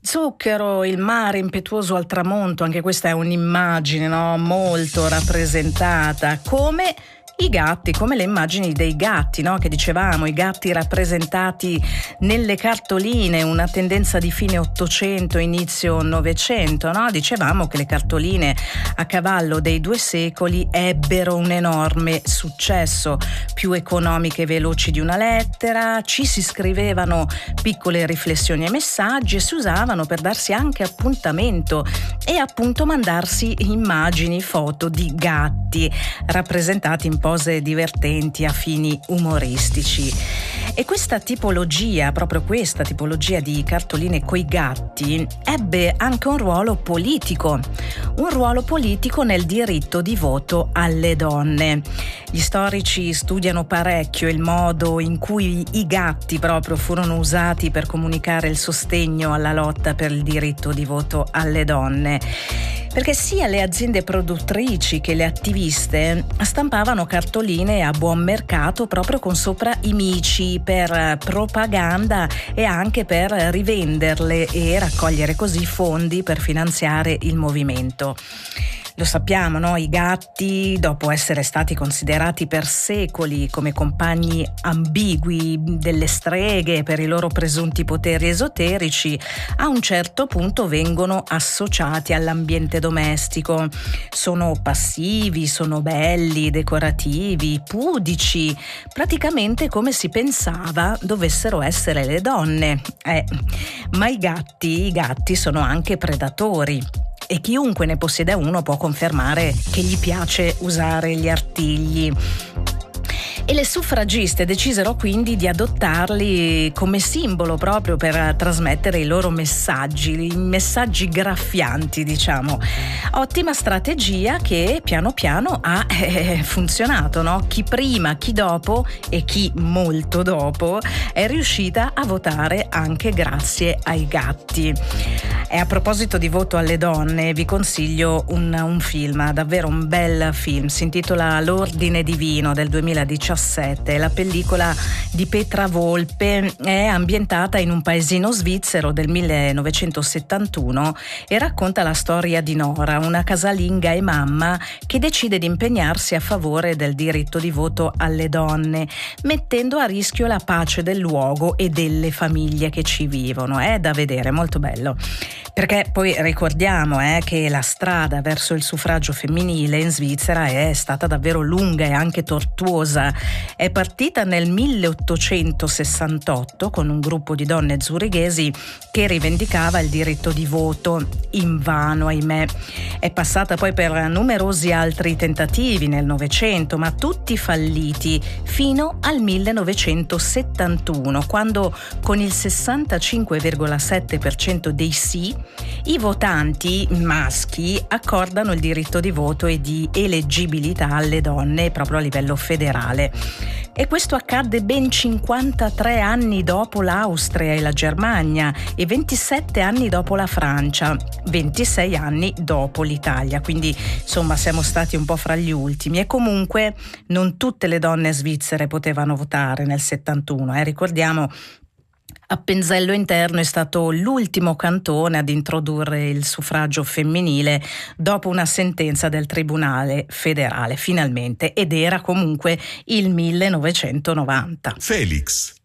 Zucchero, il mare impetuoso al tramonto, anche questa è un'immagine, no? Molto rappresentata, come i gatti, come le immagini dei gatti, no? Che dicevamo, i gatti rappresentati nelle cartoline, una tendenza di fine 800, inizio 900, no? Dicevamo che le cartoline a cavallo dei 2 secoli ebbero un enorme successo, più economiche e veloci di una lettera, ci si scrivevano piccole riflessioni e messaggi e si usavano per darsi anche appuntamento e appunto mandarsi immagini, foto di gatti rappresentati in pose divertenti a fini umoristici. E questa tipologia, proprio questa tipologia di cartoline coi gatti, ebbe anche un ruolo politico nel diritto di voto alle donne. Gli storici studiano parecchio il modo in cui i gatti proprio furono usati per comunicare il sostegno alla lotta per il diritto di voto alle donne. Perché sia le aziende produttrici che le attiviste stampavano cartoline a buon mercato proprio con sopra i mici per propaganda e anche per rivenderle e raccogliere così fondi per finanziare il movimento. Lo sappiamo, no? I gatti, dopo essere stati considerati per secoli come compagni ambigui delle streghe per i loro presunti poteri esoterici, a un certo punto vengono associati all'ambiente domestico. Sono passivi, sono belli, decorativi, pudici, praticamente come si pensava dovessero essere le donne. Ma i gatti sono anche predatori. E chiunque ne possieda uno può confermare che gli piace usare gli artigli. E le suffragiste decisero quindi di adottarli come simbolo proprio per trasmettere i loro messaggi graffianti, diciamo. Ottima strategia che piano piano ha funzionato, no? Chi prima, chi dopo e chi molto dopo è riuscita a votare anche grazie ai gatti. E a proposito di voto alle donne, vi consiglio un film, davvero un bel film, si intitola L'Ordine Divino del 2017. La pellicola di Petra Volpe è ambientata in un paesino svizzero del 1971 e racconta la storia di Nora, una casalinga e mamma che decide di impegnarsi a favore del diritto di voto alle donne, mettendo a rischio la pace del luogo e delle famiglie che ci vivono. È da vedere, molto bello. Perché poi ricordiamo che la strada verso il suffragio femminile in Svizzera è stata davvero lunga e anche tortuosa. È partita nel 1868 con un gruppo di donne zurighesi che rivendicava il diritto di voto, invano ahimè. È passata poi per numerosi altri tentativi nel Novecento, ma tutti falliti, fino al 1971, quando con il 65,7% dei sì i votanti maschi accordano il diritto di voto e di eleggibilità alle donne proprio a livello federale. E questo accadde ben 53 anni dopo l'Austria e la Germania e 27 anni dopo la Francia, 26 anni dopo l'Italia, quindi insomma siamo stati un po' fra gli ultimi. E comunque non tutte le donne svizzere potevano votare nel 71, ricordiamo. Appenzello Interno è stato l'ultimo cantone ad introdurre il suffragio femminile dopo una sentenza del Tribunale federale, finalmente, ed era comunque il 1990. Felix.